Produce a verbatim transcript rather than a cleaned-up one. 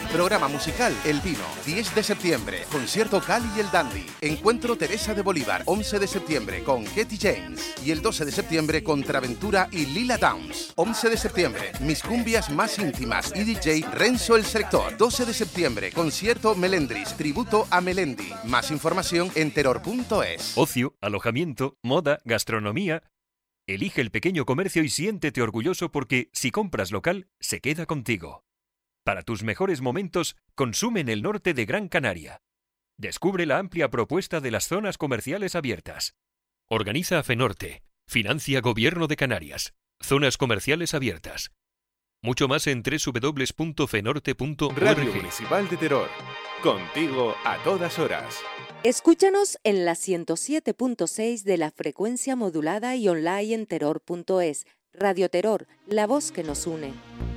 Programa musical El Pino, diez de septiembre, concierto Cali y el Dandy. Encuentro Teresa de Bolívar, once de septiembre con Katy James. Y el doce de septiembre Contraventura y Lila Downs. once de septiembre, mis cumbias más íntimas y D J Renzo el Selector. doce de septiembre, concierto Melendris, tributo a Melendi. Más información en terror punto es. Ocio, alojamiento, moda, gastronomía. Elige el pequeño comercio y siéntete orgulloso porque, si compras local, se queda contigo. Para tus mejores momentos, consume en el norte de Gran Canaria. Descubre la amplia propuesta de las zonas comerciales abiertas. Organiza FENORTE. Financia Gobierno de Canarias. Zonas comerciales abiertas. Mucho más en doble u doble u doble u punto fenorte punto org. Radio Municipal de Terror. Contigo a todas horas. Escúchanos en la ciento siete punto seis de la frecuencia modulada y online en terror punto es. Radio Terror, la voz que nos une.